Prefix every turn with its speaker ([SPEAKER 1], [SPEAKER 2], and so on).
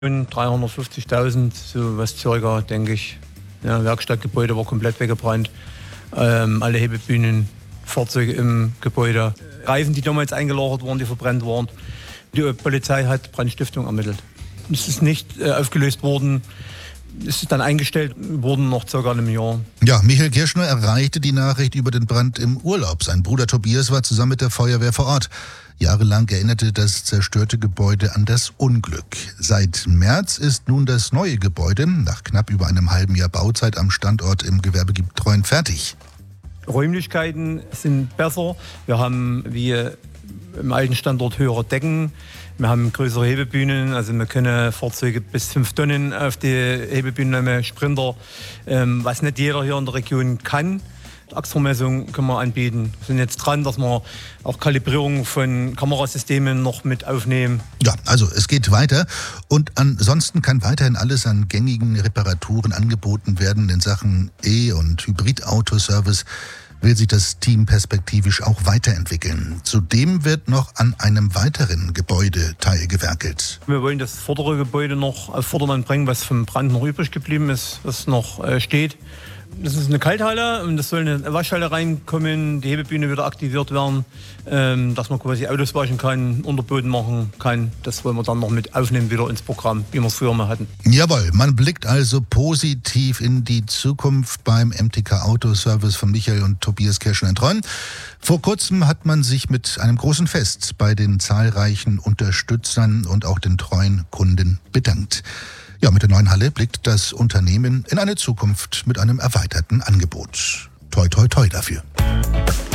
[SPEAKER 1] 350.000, so was circa, denke ich. Ja, Werkstattgebäude war komplett weggebrannt. Alle Hebebühnen, Fahrzeuge im Gebäude. Reifen, die damals eingelagert waren, die verbrannt waren. Die Polizei hat Brandstiftung ermittelt. Es ist nicht aufgelöst worden. Es ist dann eingestellt worden nach circa einem Jahr.
[SPEAKER 2] Ja, Michael Kirschner erreichte die Nachricht über den Brand im Urlaub. Sein Bruder Tobias war zusammen mit der Feuerwehr vor Ort. Jahrelang erinnerte das zerstörte Gebäude an das Unglück. Seit März ist nun das neue Gebäude nach knapp über einem halben Jahr Bauzeit am Standort im Gewerbegebiet Treuen fertig.
[SPEAKER 1] Räumlichkeiten sind besser. Wir haben wie im alten Standort höhere Decken. Wir haben größere Hebebühnen, also wir können Fahrzeuge bis 5 Tonnen auf die Hebebühnen nehmen, Sprinter, was nicht jeder hier in der Region kann. Achsvermessung können wir anbieten. Wir sind jetzt dran, dass wir auch Kalibrierung von Kamerasystemen noch mit aufnehmen.
[SPEAKER 2] Ja, also es geht weiter und ansonsten kann weiterhin alles an gängigen Reparaturen angeboten werden in Sachen E- und Hybridautoservice. Will sich das Team perspektivisch auch weiterentwickeln. Zudem wird noch an einem weiteren Gebäudeteil gewerkelt.
[SPEAKER 1] Wir wollen das vordere Gebäude noch auf Vordermann bringen, was vom Brand noch übrig geblieben ist, was noch steht. Das ist eine Kalthalle und das soll eine Waschhalle reinkommen, die Hebebühne wieder aktiviert werden, dass man quasi Autos waschen kann, Unterboden machen kann. Das wollen wir dann noch mit aufnehmen wieder ins Programm, wie wir es früher mal hatten.
[SPEAKER 2] Jawohl, man blickt also positiv in die Zukunft beim MTK Autoservice von Michael und Tobias Kirschner in Treuen. Vor kurzem hat man sich mit einem großen Fest bei den zahlreichen Unterstützern und auch den treuen Kunden bedankt. Ja, mit der neuen Halle blickt das Unternehmen in eine Zukunft mit einem erweiterten Angebot. Toi, toi, toi dafür.